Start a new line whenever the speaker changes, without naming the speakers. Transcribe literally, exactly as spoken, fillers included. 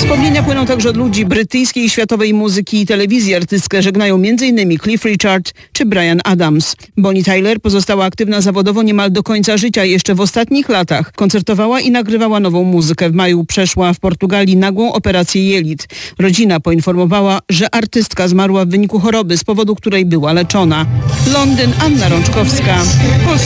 Wspomnienia płyną także od ludzi brytyjskiej i światowej muzyki i telewizji. Artystkę żegnają m.in. Cliff Richard czy Bryan Adams. Bonnie Tyler pozostała aktywna zawodowo niemal do końca życia i jeszcze w ostatnich latach koncertowała i nagrywała nową muzykę. W maju przeszła w Portugalii nagłą operację jelit. Rodzina poinformowała, że artystka zmarła w wyniku choroby, z powodu której była leczona. Londyn, Anna Rączkowska, Polskie